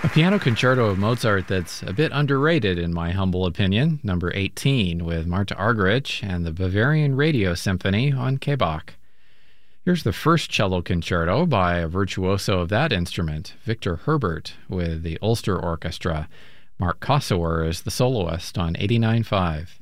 A piano concerto of Mozart that's a bit underrated, in my humble opinion, number 18, with Marta Argerich and the Bavarian Radio Symphony on K-Bach. Here's the first cello concerto by a virtuoso of that instrument, Victor Herbert, with the Ulster Orchestra. Mark Kosower is the soloist on 89.5.